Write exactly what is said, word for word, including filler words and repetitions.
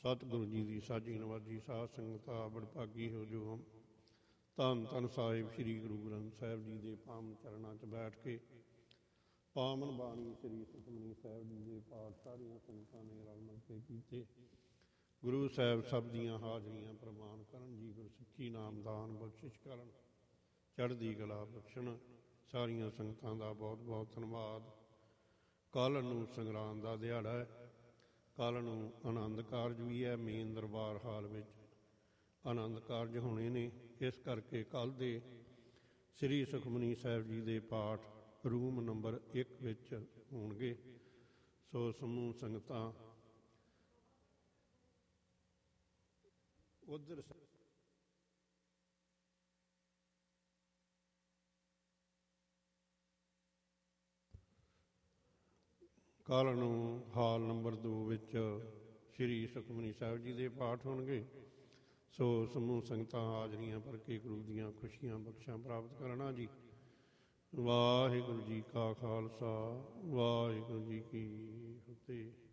सतगुरु जी की साझी नवाजी साध संगता बड़भागी हो जो हम धन धन साहिब श्री गुरु ग्रंथ साहिब जी के पावन चरणों च बैठ के पावन बाणी श्री सुखमनी साहिब जी के पाठ सारिया संगतां ने रल मिल के कीते। गुरु साहिब सब दियां हाजरियां प्रमाण करन जी, गुरु सिੱਖੀ नामदान बख्शिश करन, चढ़दी कला बख्शण। सारिया संगतां दा बहुत बहुत धन्यवाद। कल नूं संगरांद दा दिहाड़ा है, कल नूं आनंद कारज भी है। मेन दरबार हाल विच आनंद कारज होने ने, इस करके कल दे श्री सुखमनी साहिब जी के पाठ रूम नंबर एक विच होणगे। सो समूह संगतां उधर कल नूं हाल नंबर दो विच श्री सुखमनी साहिब जी के पाठ होणगे। सो समूह संगतां हाजरियां भर के गुरु दीयां खुशियां बख्शां प्राप्त करना जी। वाहिगुरू जी का खालसा, वाहिगुरू जी की फतेह।